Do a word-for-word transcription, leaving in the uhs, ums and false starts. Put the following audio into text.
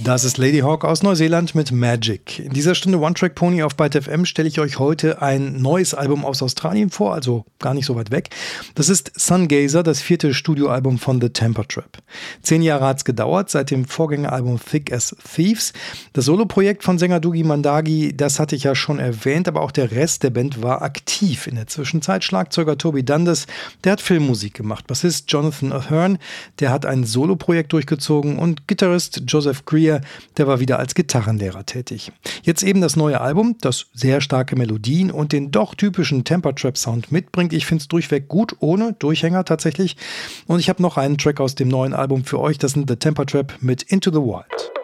Das ist Ladyhawk aus Neuseeland mit Magic. In dieser Stunde One Track Pony auf Byte F M stelle ich euch heute ein neues Album aus Australien vor, also gar nicht so weit weg. Das ist Sungazer, das vierte Studioalbum von The Temper Trap. Zehn Jahre hat es gedauert, seit dem Vorgängeralbum Thick as Thieves. Das Soloprojekt von Sänger Dougie Mandagi, das hatte ich ja schon erwähnt, aber auch der Rest der Band war aktiv. In der Zwischenzeit Schlagzeuger Toby Dundas, der hat Filmmusik gemacht. Bassist Jonathan Ahern, der hat ein Soloprojekt durchgezogen und Gitarrist Joseph Greer, der war wieder als Gitarrenlehrer tätig. Jetzt eben das neue Album, das sehr starke Melodien und den doch typischen Temper-Trap-Sound mitbringt. Ich finde es durchweg gut, ohne Durchhänger tatsächlich. Und ich habe noch einen Track aus dem neuen Album für euch, das sind The Temper Trap mit Into the Wild.